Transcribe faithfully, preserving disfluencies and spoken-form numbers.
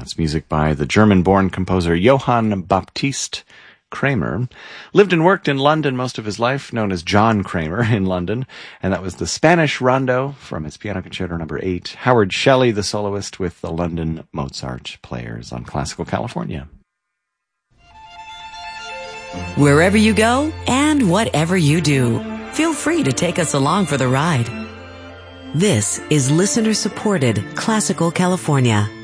That's music by the German-born composer Johann Baptist Kramer. Lived and worked in London most of his life, known as John Kramer in London, and that was the Spanish Rondo from his Piano Concerto number eight. Howard Shelley, the soloist with the London Mozart Players on Classical California. Wherever you go and whatever you do, feel free to take us along for the ride. This is listener-supported Classical California.